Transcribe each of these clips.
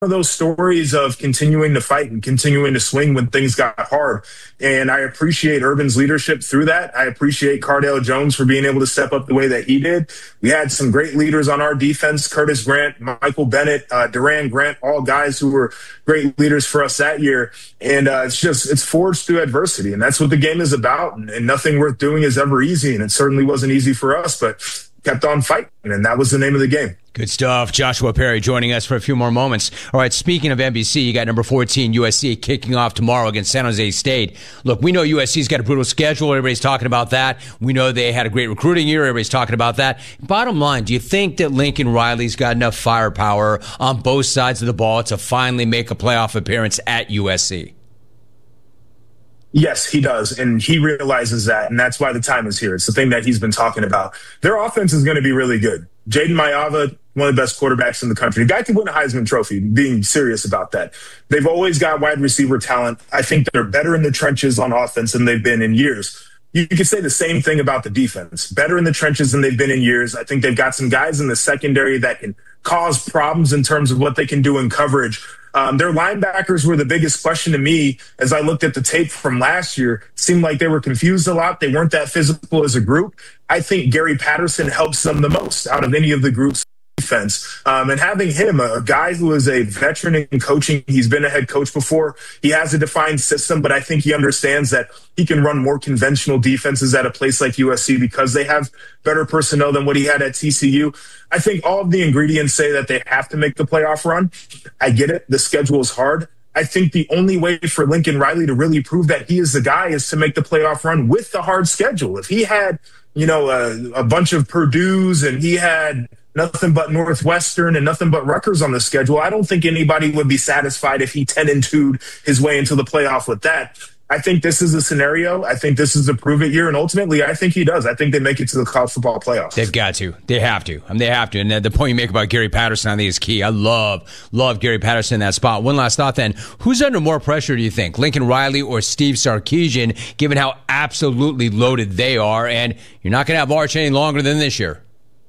of those stories of continuing to fight and continuing to swing when things got hard. And I appreciate Urban's leadership through that. I appreciate Cardale Jones for being able to step up the way that he did. We had some great leaders on our defense, Curtis Grant, Michael Bennett, Duran Grant, all guys who were great leaders for us that year. And it's forged through adversity. And that's what the game is about. And nothing worth doing is ever easy. And it certainly wasn't easy for us, but kept on fighting. And that was the name of the game. Good stuff. Joshua Perry joining us for a few more moments. All right, speaking of NBC, you got number 14 USC kicking off tomorrow against San Jose State. Look, we know USC's got a brutal schedule. Everybody's talking about that. We know they had a great recruiting year. Everybody's talking about that. Bottom line, do you think that Lincoln Riley's got enough firepower on both sides of the ball to finally make a playoff appearance at USC? Yes, he does, and he realizes that, and that's why the time is here. It's the thing that he's been talking about. Their offense is going to be really good. Jaden Mayava, one of the best quarterbacks in the country. The guy could win a Heisman Trophy, being serious about that. They've always got wide receiver talent. I think they're better in the trenches on offense than they've been in years. You could say the same thing about the defense. Better in the trenches than they've been in years. I think they've got some guys in the secondary that can cause problems in terms of what they can do in coverage. Their linebackers were the biggest question to me as I looked at the tape from last year. It seemed like they were confused a lot. They weren't that physical as a group. I think Gary Patterson helps them the most out of any of the groups. Defense. And having him, a guy who is a veteran in coaching, he's been a head coach before. He has a defined system, but I think he understands that he can run more conventional defenses at a place like USC because they have better personnel than what he had at TCU. I think all of the ingredients say that they have to make the playoff run. I get it. The schedule is hard. I think the only way for Lincoln Riley to really prove that he is the guy is to make the playoff run with the hard schedule. If he had, a bunch of Purdue's and he had nothing but Northwestern and nothing but Rutgers on the schedule, I don't think anybody would be satisfied if he 10-2'd his way into the playoff with that. I think this is a scenario. I think this is a prove it year. And ultimately, I think he does. I think they make it to the college football playoffs. They've got to. They have to. They have to. And the point you make about Gary Patterson, I think, is key. I love Gary Patterson in that spot. One last thought then. Who's under more pressure, do you think? Lincoln Riley or Steve Sarkisian, given how absolutely loaded they are? And you're not going to have Arch any longer than this year.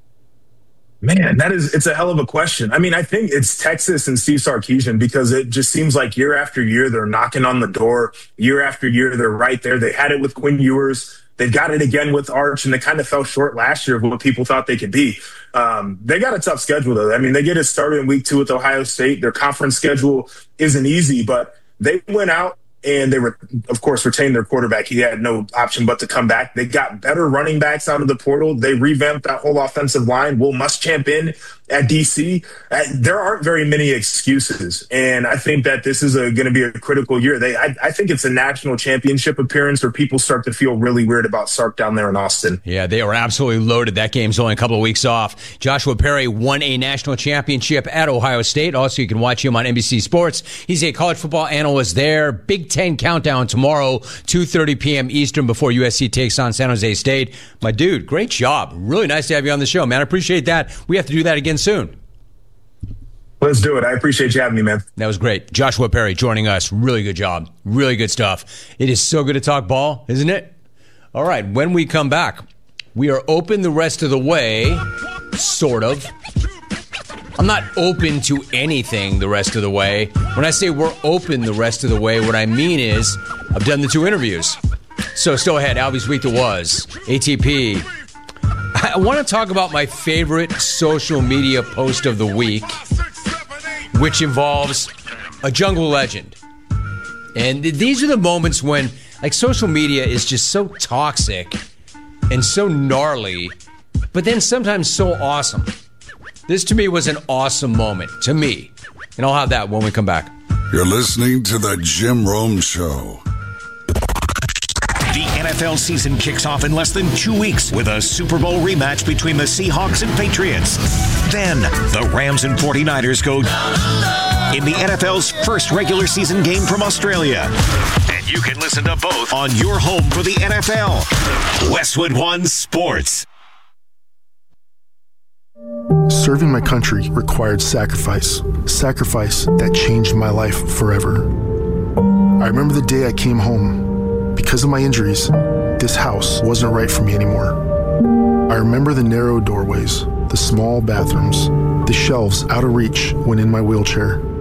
Man, it's a hell of a question. I mean, I think it's Texas and Steve Sarkisian because it just seems like year after year they're knocking on the door. Year after year they're right there. They had it with Quinn Ewers. They got it again with Arch, and they kind of fell short last year of what people thought they could be. They got a tough schedule, though. I mean, they get it started in week 2 with Ohio State. Their conference schedule isn't easy, but they went out and they were, of course, retained their quarterback. He had no option but to come back. They got better running backs out of the portal. They revamped that whole offensive line. Will Muschamp in at DC. There aren't very many excuses, and I think that this is going to be a critical year. I think it's a national championship appearance where people start to feel really weird about Sark down there in Austin. Yeah, they were absolutely loaded. That game's only a couple of weeks off. Joshua Perry won a national championship at Ohio State. Also, you can watch him on NBC Sports. He's a college football analyst there. Big Ten countdown tomorrow, 2:30 p.m. Eastern before USC takes on San Jose State. My dude, great job. Really nice to have you on the show, man. I appreciate that. We have to do that again soon. Let's do it. I appreciate you having me, man. That was great. Joshua Perry joining us. Really good job. Really good stuff. It is so good to talk ball, isn't it? All right, when we come back, we are open the rest of the way, sort of. I'm not open to anything the rest of the way. When I say we're open the rest of the way, what I mean is I've done the 2 interviews. So still ahead, Albie's Week That Was, ATP. I want to talk about my favorite social media post of the week, which involves a jungle legend. And these are the moments when, like, social media is just so toxic and so gnarly, but then sometimes so awesome. This, to me, was an awesome moment. To me. And I'll have that when we come back. You're listening to The Jim Rome Show. The NFL season kicks off in less than 2 weeks with a Super Bowl rematch between the Seahawks and Patriots. Then, the Rams and 49ers go in the NFL's first regular season game from Australia. And you can listen to both on your home for the NFL. Westwood One Sports. Serving my country required sacrifice that changed my life forever. I remember the day I came home. Because of my injuries, this house wasn't right for me anymore. I remember the narrow doorways, the small bathrooms, the shelves out of reach when in my wheelchair.